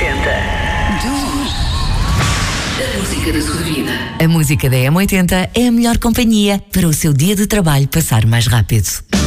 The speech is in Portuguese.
A música da sua vida. A música da M80 é a melhor companhia para o seu dia de trabalho passar mais rápido.